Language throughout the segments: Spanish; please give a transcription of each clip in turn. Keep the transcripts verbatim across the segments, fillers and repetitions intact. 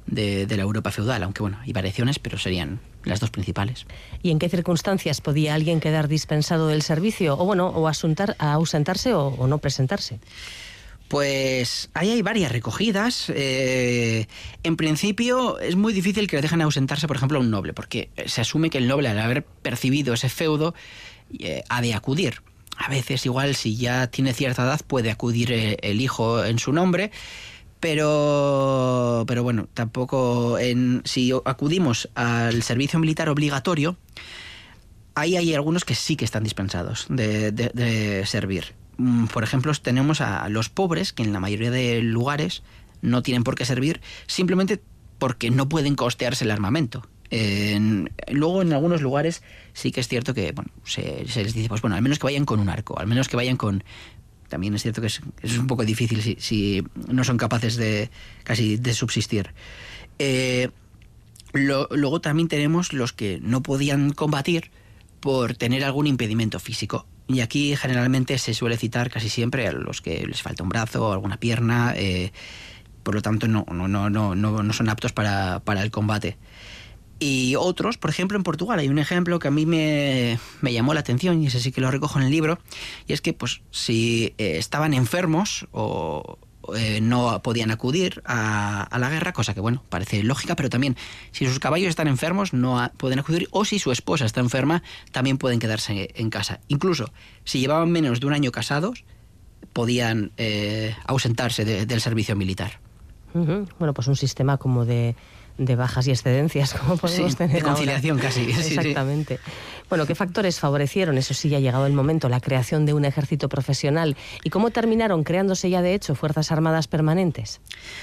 de, de la Europa feudal, aunque bueno, hay variaciones, pero serían las dos principales. ¿Y en qué circunstancias podía alguien quedar dispensado del servicio? O bueno, o asuntar, a ausentarse o, o no presentarse. Pues ahí hay varias recogidas. Eh, en principio es muy difícil que le dejen ausentarse, por ejemplo, a un noble, porque se asume que el noble, al haber percibido ese feudo, eh, ha de acudir. A veces igual, si ya tiene cierta edad, puede acudir el, el hijo en su nombre, pero, pero bueno, tampoco en, si acudimos al servicio militar obligatorio, ahí hay algunos que sí que están dispensados de, de, de servir. Por ejemplo, tenemos a los pobres, que en la mayoría de lugares no tienen por qué servir, simplemente porque no pueden costearse el armamento. En, luego, en algunos lugares sí que es cierto que bueno, se, se les dice, pues bueno, al menos que vayan con un arco, al menos que vayan con... También es cierto que es, es un poco difícil si, si no son capaces de casi de subsistir. Eh, lo, luego también tenemos los que no podían combatir por tener algún impedimento físico. Y aquí generalmente se suele citar casi siempre a los que les falta un brazo o alguna pierna, eh, por lo tanto no, no, no, no, no son aptos para, para el combate. Y otros, por ejemplo, en Portugal hay un ejemplo que a mí me, me llamó la atención, y ese sí que lo recojo en el libro, y es que pues si eh, estaban enfermos o eh, no podían acudir a, a la guerra, cosa que bueno, parece lógica, pero también si sus caballos están enfermos no a, pueden acudir, o si su esposa está enferma también pueden quedarse en casa. Incluso si llevaban menos de un año casados, podían eh, ausentarse de, del servicio militar. Uh-huh. Bueno, pues un sistema como de... de bajas y excedencias, como podemos sí, tener de conciliación ahora. casi. Exactamente. Sí, sí. Bueno, ¿qué factores favorecieron, eso sí, ya ha llegado el momento, la creación de un ejército profesional? ¿Y cómo terminaron creándose ya, de hecho, fuerzas armadas permanentes?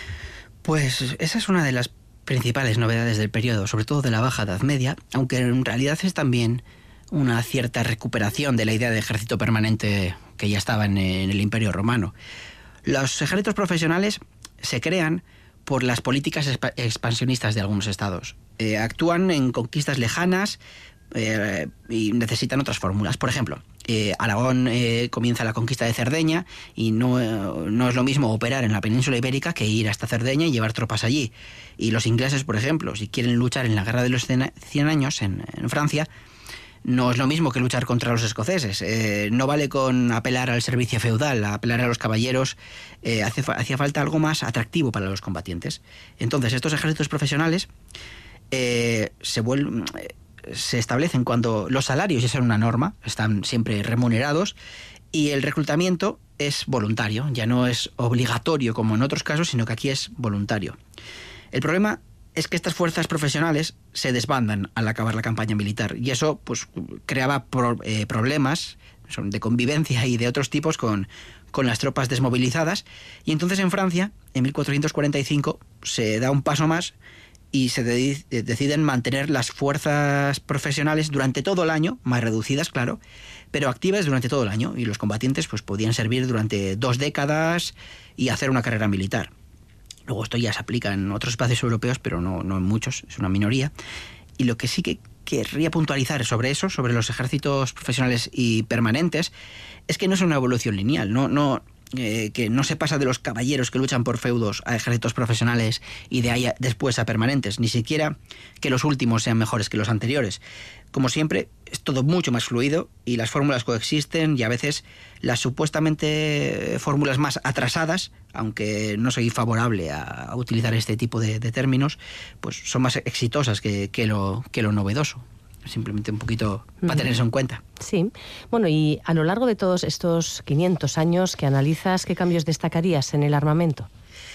Pues esa es una de las principales novedades del periodo, sobre todo de la Baja Edad Media, aunque en realidad es también una cierta recuperación de la idea de ejército permanente que ya estaba en, en el Imperio Romano. Los ejércitos profesionales se crean por las políticas expansionistas de algunos estados. Eh, actúan en conquistas lejanas eh, y necesitan otras fórmulas. Por ejemplo, eh, Aragón eh, comienza la conquista de Cerdeña y no, eh, no es lo mismo operar en la península ibérica que ir hasta Cerdeña y llevar tropas allí. Y los ingleses, por ejemplo, si quieren luchar en la Guerra de los Cien Años en, en Francia, no es lo mismo que luchar contra los escoceses. Eh, no vale con apelar al servicio feudal, apelar a los caballeros. Eh, hace, hacía falta algo más atractivo para los combatientes. Entonces, estos ejércitos profesionales eh, se, vuelven, eh, se establecen cuando los salarios ya son una norma, están siempre remunerados, y el reclutamiento es voluntario, ya no es obligatorio como en otros casos, sino que aquí es voluntario. El problema es que estas fuerzas profesionales se desbandan al acabar la campaña militar, y eso pues creaba pro, eh, problemas de convivencia y de otros tipos con, con las tropas desmovilizadas. Y entonces en Francia, en mil cuatrocientos cuarenta y cinco, se da un paso más y se de, de, deciden mantener las fuerzas profesionales durante todo el año, más reducidas, claro, pero activas durante todo el año, y los combatientes pues podían servir durante dos décadas y hacer una carrera militar. Luego esto ya se aplica en otros espacios europeos, pero no, no en muchos, es una minoría. Y lo que sí que querría puntualizar sobre eso, sobre los ejércitos profesionales y permanentes, es que no es una evolución lineal, no, no, eh, que no se pasa de los caballeros que luchan por feudos a ejércitos profesionales y de ahí a, después a permanentes, ni siquiera que los últimos sean mejores que los anteriores. Como siempre, es todo mucho más fluido y las fórmulas coexisten, y a veces las supuestamente fórmulas más atrasadas, aunque no soy favorable a, a utilizar este tipo de, de términos, pues son más exitosas que, que, lo, que lo novedoso. Simplemente un poquito para tener eso en cuenta. Sí. Bueno, y a lo largo de todos estos quinientos años que analizas, ¿qué cambios destacarías en el armamento?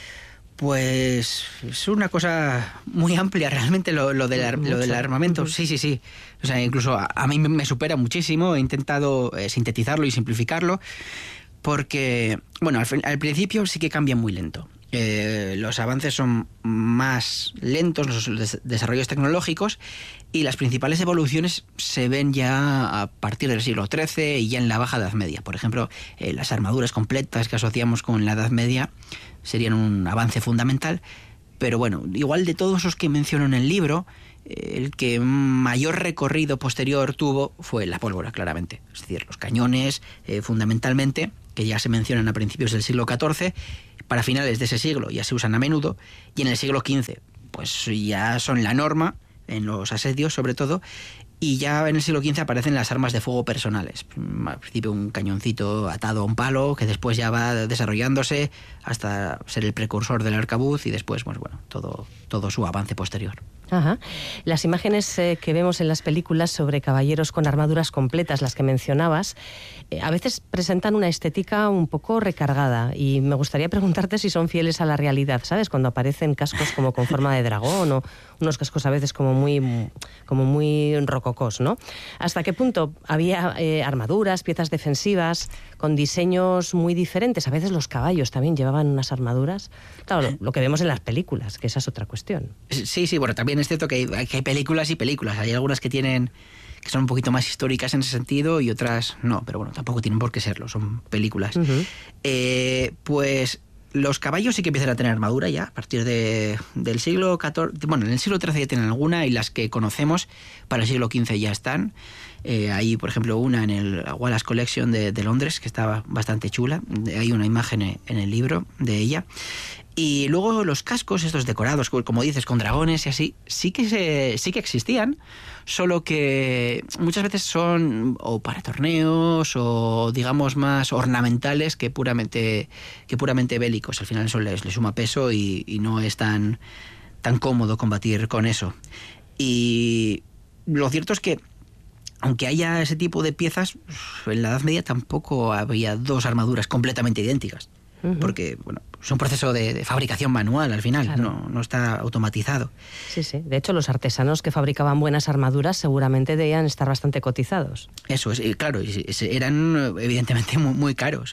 Pues es una cosa muy amplia realmente lo, lo, del, ar, lo del armamento. Sí, sí, sí. O sea, incluso a, a mí me supera muchísimo. He intentado eh, sintetizarlo y simplificarlo porque, bueno, al, al principio sí que cambia muy lento. Eh, los avances son más lentos, los des- desarrollos tecnológicos, y las principales evoluciones se ven ya a partir del siglo trece y ya en la Baja Edad Media. Por ejemplo, eh, las armaduras completas que asociamos con la Edad Media serían un avance fundamental, pero bueno, igual de todos los que menciono en el libro, eh, el que mayor recorrido posterior tuvo fue la pólvora, claramente. Es decir, los cañones, eh, fundamentalmente, que ya se mencionan a principios del siglo catorce, para finales de ese siglo ya se usan a menudo, y en el siglo quince pues ya son la norma en los asedios, sobre todo, y ya en el siglo quince aparecen las armas de fuego personales. Al principio un cañoncito atado a un palo, que después ya va desarrollándose hasta ser el precursor del arcabuz y después, pues bueno, todo, todo su avance posterior. Ajá. Las imágenes eh, que vemos en las películas sobre caballeros con armaduras completas, las que mencionabas, eh, a veces presentan una estética un poco recargada y me gustaría preguntarte si son fieles a la realidad, ¿sabes? Cuando aparecen cascos como con forma de dragón o unos cascos a veces como muy, como muy rococós, ¿no? ¿Hasta qué punto había eh, armaduras, piezas defensivas con diseños muy diferentes? A veces los caballos también llevaban unas armaduras. Claro, lo, lo que vemos en las películas, que esa es otra cuestión. Sí, sí, bueno, también es cierto que hay, que hay películas y películas. Hay algunas que tienen que son un poquito más históricas en ese sentido y otras no, pero bueno, tampoco tienen por qué serlo, son películas. Uh-huh. Eh, pues los caballos sí que empiezan a tener armadura ya a partir de, del siglo catorce. Bueno, en el siglo trece ya tienen alguna y las que conocemos para el siglo quince ya están. Eh, hay, por ejemplo, una en el Wallace Collection de, de Londres que estaba bastante chula. Hay una imagen en el libro de ella. Y luego los cascos, estos decorados, como dices, con dragones y así, sí que se, sí que existían, solo que muchas veces son o para torneos o, digamos, más ornamentales que puramente, que puramente bélicos. Al final eso les, les suma peso y, y no es tan, tan cómodo combatir con eso. Y lo cierto es que, aunque haya ese tipo de piezas, en la Edad Media tampoco había dos armaduras completamente idénticas. Uh-huh. Porque, bueno, es un proceso de, de fabricación manual al final, claro. no, no está automatizado. Sí, sí. De hecho, los artesanos que fabricaban buenas armaduras seguramente debían estar bastante cotizados. Eso es, claro, eran evidentemente muy, muy caros.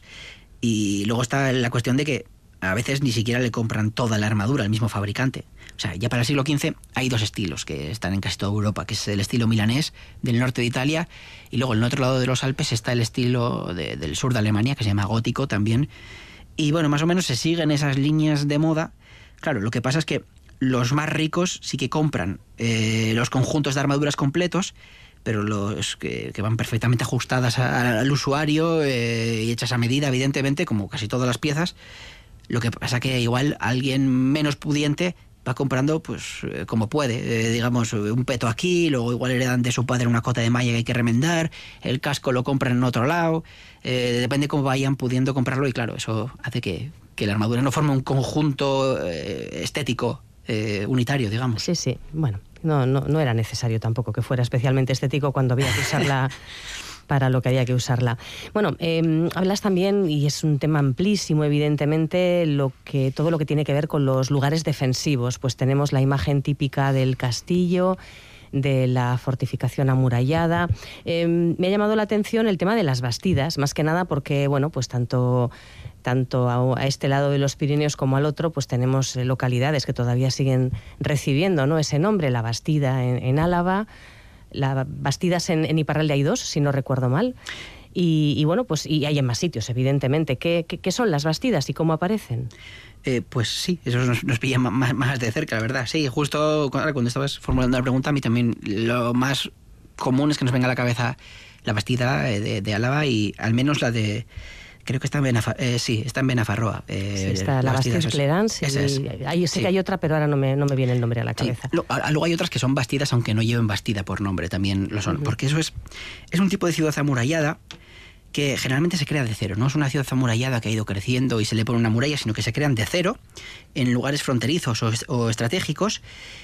Y luego está la cuestión de que a veces ni siquiera le compran toda la armadura al mismo fabricante. O sea, ya para el siglo quince hay dos estilos que están en casi toda Europa, que es el estilo milanés del norte de Italia y luego en el otro lado de los Alpes está el estilo de, del sur de Alemania, que se llama gótico también. Y bueno, más o menos se siguen esas líneas de moda. Claro, lo que pasa es que los más ricos sí que compran eh, los conjuntos de armaduras completos, pero los que, que van perfectamente ajustadas a, al usuario eh, y hechas a medida, evidentemente, como casi todas las piezas. Lo que pasa que igual alguien menos pudiente va comprando pues eh, como puede, eh, digamos, un peto aquí, luego igual heredan de su padre una cota de malla que hay que remendar, el casco lo compran en otro lado, eh, depende cómo vayan pudiendo comprarlo y claro, eso hace que, que la armadura no forme un conjunto eh, estético eh, unitario, digamos. Sí, sí, bueno, no, no, no era necesario tampoco que fuera especialmente estético cuando había que usarla para lo que había que usarla. Bueno, eh, hablas también, y es un tema amplísimo, evidentemente, lo que, todo lo que tiene que ver con los lugares defensivos. Pues tenemos la imagen típica del castillo, de la fortificación amurallada. Eh, me ha llamado la atención el tema de las bastidas, más que nada porque, bueno, pues tanto... tanto a, a este lado de los Pirineos como al otro, pues tenemos localidades que todavía siguen recibiendo, ¿no?, ese nombre, la Bastida en, en Álava, la Bastidas en, en Iparralde hay dos, si no recuerdo mal, y, y bueno, pues y hay en más sitios, evidentemente. ¿Qué, qué, qué son las Bastidas y cómo aparecen? Eh, pues sí, eso nos, nos pilla más, más de cerca, la verdad. Sí, justo cuando, cuando estabas formulando la pregunta, a mí también lo más común es que nos venga a la cabeza la Bastida de, de Álava y al menos la de... Creo que está en Benafarroa. Eh, sí, está en Benafarroa. Eh, sí, está la Bastida de Clarence. Y es. Ahí sé sí. que hay otra, pero ahora no me, no me viene el nombre a la cabeza. Sí. Luego hay otras que son bastidas, aunque no lleven bastida por nombre, también lo son. Uh-huh. Porque eso es, es un tipo de ciudad amurallada que generalmente se crea de cero. No es una ciudad amurallada que ha ido creciendo y se le pone una muralla, sino que se crean de cero en lugares fronterizos o, o estratégicos.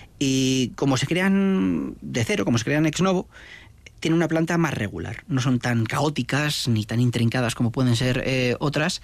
Y como se crean de cero, como se crean ex novo, tienen una planta más regular, no son tan caóticas ni tan intrincadas como pueden ser eh, otras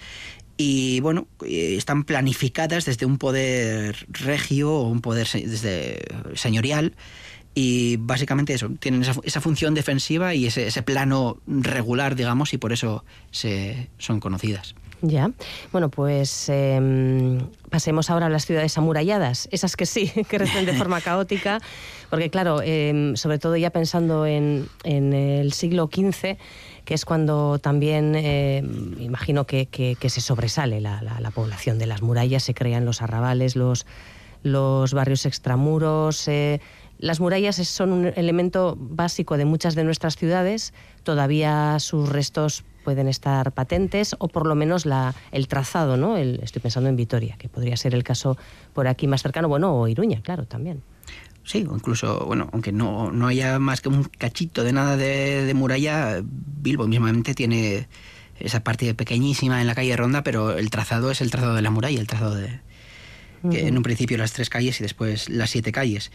y bueno, eh, están planificadas desde un poder regio o un poder se- desde señorial y básicamente eso, tienen esa, esa función defensiva y ese, ese plano regular, digamos, y por eso se, son conocidas. Ya, bueno, pues eh, pasemos ahora a las ciudades amuralladas, esas que sí, que crecen de forma caótica, porque claro, eh, sobre todo ya pensando en, en el siglo quince, que es cuando también, eh, imagino que, que, que se sobresale la, la, la población de las murallas, se crean los arrabales, los, los barrios extramuros. Eh, las murallas son un elemento básico de muchas de nuestras ciudades, todavía sus restos pueden estar patentes, o por lo menos la, el trazado, ¿no? El, estoy pensando en Vitoria, que podría ser el caso por aquí más cercano, bueno, o Iruña, claro, también. Sí, o incluso, bueno, aunque no, no haya más que un cachito de nada de, de muralla, Bilbo mismamente tiene esa parte pequeñísima en la calle Ronda, pero el trazado es el trazado de la muralla, el trazado de... Uh-huh. Que en un principio las tres calles y después las siete calles.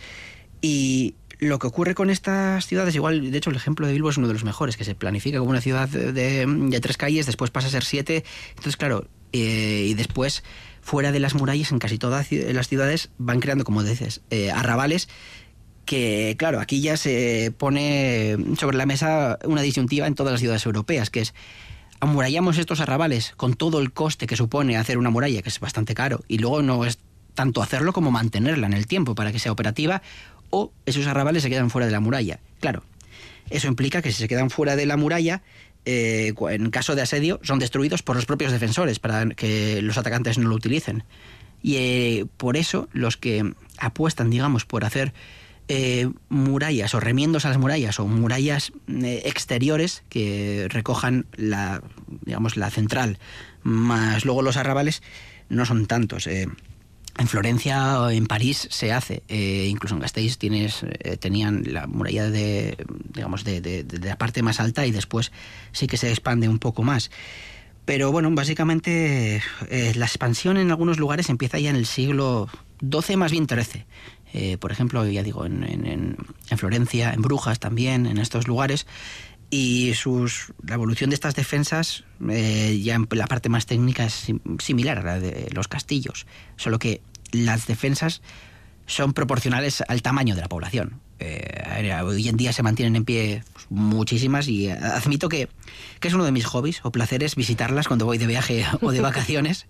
Y lo que ocurre con estas ciudades, igual, de hecho el ejemplo de Bilbo es uno de los mejores, que se planifica como una ciudad de, de, de tres calles, después pasa a ser siete, entonces claro, eh, y después... fuera de las murallas, en casi todas las ciudades, van creando, como dices, eh, arrabales, que, claro, aquí ya se pone sobre la mesa una disyuntiva en todas las ciudades europeas, que es, amurallamos estos arrabales con todo el coste que supone hacer una muralla, que es bastante caro, y luego no es tanto hacerlo como mantenerla en el tiempo para que sea operativa, o esos arrabales se quedan fuera de la muralla. Claro, eso implica que si se quedan fuera de la muralla, Eh, en caso de asedio, son destruidos por los propios defensores para que los atacantes no lo utilicen. Y eh, por eso los que apuestan, digamos, por hacer eh, murallas o remiendos a las murallas o murallas eh, exteriores que recojan la, digamos, la central, más luego los arrabales, no son tantos. Eh, En Florencia o en París se hace, eh, incluso en Gasteiz tienes, eh, tenían la muralla de, digamos, de, de, de la parte más alta y después sí que se expande un poco más. Pero bueno, básicamente eh, la expansión en algunos lugares empieza ya en el siglo doce, más bien trece. Eh, por ejemplo, ya digo, en, en, en Florencia, en Brujas también, en estos lugares. Y sus, la evolución de estas defensas, eh, ya en la parte más técnica, es similar a la de los castillos, solo que las defensas son proporcionales al tamaño de la población. Eh, hoy en día se mantienen en pie pues, muchísimas, y admito que, que es uno de mis hobbies o placeres visitarlas cuando voy de viaje o de vacaciones.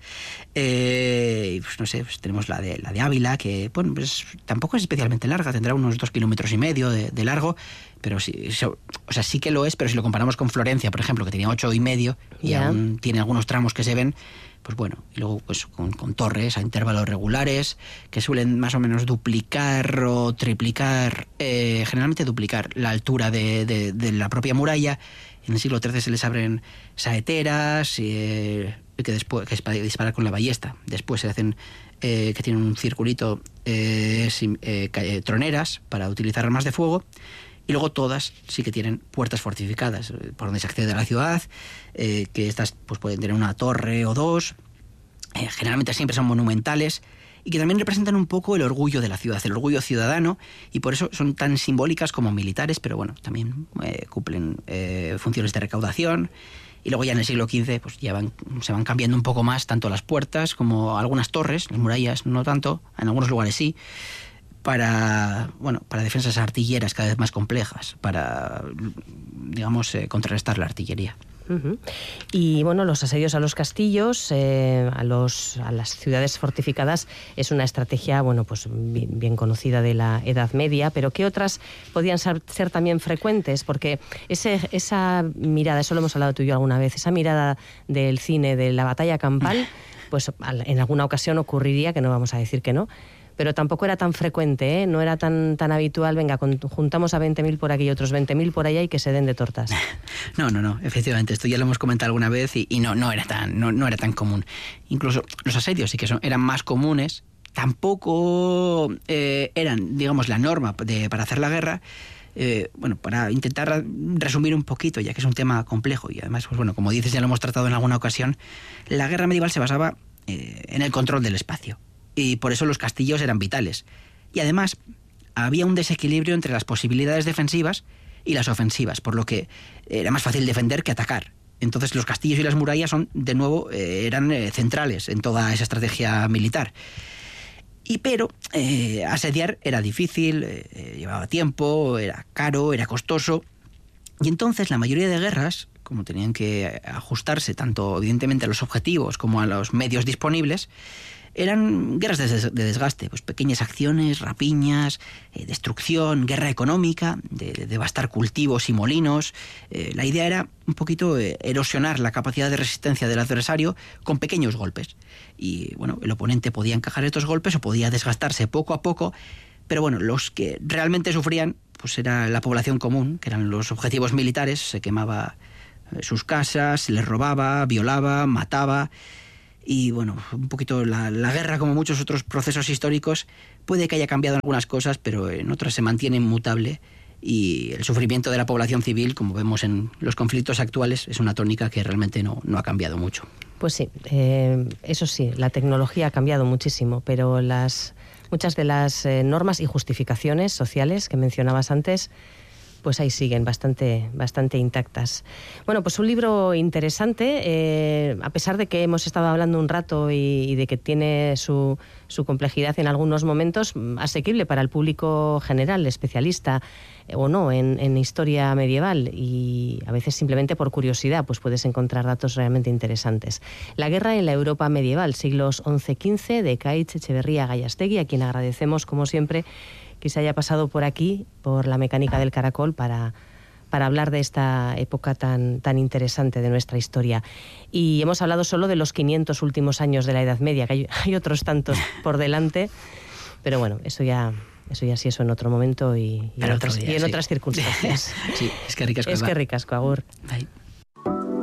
Eh, pues, no sé, pues, tenemos la de, la de Ávila, que bueno, pues, tampoco es especialmente larga, tendrá unos dos kilómetros y medio de, de largo, pero sí, so, o sea, sí que lo es, pero si lo comparamos con Florencia, por ejemplo, que tenía ocho y medio, y yeah. aún tiene algunos tramos que se ven, pues bueno, y luego pues con, con torres a intervalos regulares que suelen más o menos duplicar o triplicar, eh, generalmente duplicar la altura de, de, de la propia muralla. En el siglo trece se les abren saeteras, eh, que después que es para disparar con la ballesta. Después se hacen eh, que tienen un circulito, eh, sin, eh, troneras para utilizar armas de fuego. Y luego todas sí que tienen puertas fortificadas por donde se accede a la ciudad, eh, que estas pues pueden tener una torre o dos, eh, generalmente siempre son monumentales, y que también representan un poco el orgullo de la ciudad, el orgullo ciudadano, y por eso son tan simbólicas como militares, pero bueno, también eh, cumplen eh, funciones de recaudación. Y luego ya en el siglo quince pues ya van, se van cambiando un poco más, tanto las puertas como algunas torres, las murallas no tanto, en algunos lugares sí, para, bueno, para defensas artilleras cada vez más complejas, para, digamos, eh, contrarrestar la artillería. Uh-huh. Y bueno, los asedios a los castillos, eh, a, los, a las ciudades fortificadas, es una estrategia, bueno, pues bien, bien conocida de la Edad Media, pero ¿qué otras podían ser, ser también frecuentes? Porque ese, esa mirada, eso lo hemos hablado tú y yo alguna vez, esa mirada del cine de la batalla campal, pues en alguna ocasión ocurriría, que no vamos a decir que no, pero tampoco era tan frecuente, ¿eh? No era tan, tan habitual, venga, con, juntamos a veinte mil por aquí y otros veinte mil por allá y que se den de tortas. No, no, no, efectivamente, esto ya lo hemos comentado alguna vez y, y no, no, era tan, no, no era tan común. Incluso los asedios sí que son, eran más comunes, tampoco eh, eran, digamos, la norma de, para hacer la guerra. Eh, bueno, para intentar resumir un poquito, ya que es un tema complejo y además, pues bueno, como dices, ya lo hemos tratado en alguna ocasión, la guerra medieval se basaba eh, en el control del espacio. Y por eso los castillos eran vitales. Y además había un desequilibrio entre las posibilidades defensivas y las ofensivas, por lo que era más fácil defender que atacar. Entonces los castillos y las murallas son, de nuevo, eh, eran eh, centrales en toda esa estrategia militar. Y pero eh, asediar era difícil, eh, llevaba tiempo, era caro, era costoso. Y entonces la mayoría de guerras, como tenían que ajustarse tanto evidentemente a los objetivos como a los medios disponibles, eran guerras de desgaste, pues pequeñas acciones, rapiñas, eh, destrucción, guerra económica, de, de devastar cultivos y molinos. Eh, la idea era un poquito eh, erosionar la capacidad de resistencia del adversario con pequeños golpes. Y bueno, el oponente podía encajar estos golpes o podía desgastarse poco a poco, pero bueno, los que realmente sufrían pues era la población común, que eran los objetivos militares, se quemaba sus casas, se les robaba, violaba, mataba. Y bueno, un poquito la, la guerra, como muchos otros procesos históricos, puede que haya cambiado en algunas cosas, pero en otras se mantiene inmutable. Y el sufrimiento de la población civil, como vemos en los conflictos actuales, es una tónica que realmente no, no ha cambiado mucho. Pues sí, eh, eso sí, la tecnología ha cambiado muchísimo, pero las muchas de las eh, normas y justificaciones sociales que mencionabas antes, pues ahí siguen bastante, bastante intactas. Bueno, pues un libro interesante, eh, a pesar de que hemos estado hablando un rato y, y de que tiene su, su complejidad en algunos momentos, asequible para el público general, especialista eh, o no en, en historia medieval, y a veces simplemente por curiosidad pues puedes encontrar datos realmente interesantes. La guerra en la Europa medieval, siglos once quince, de Kaich Echeverría Gallastegui, a quien agradecemos como siempre que se haya pasado por aquí, por la Mecánica del Caracol, para, para hablar de esta época tan, tan interesante de nuestra historia. Y hemos hablado solo de los quinientos últimos años de la Edad Media, que hay, hay otros tantos por delante, pero bueno, eso ya, eso ya sí, eso en otro momento y, y, en, otras, día, y en sí. otras circunstancias. Sí, es que ricasco. Es que ricasco, agur. Bye.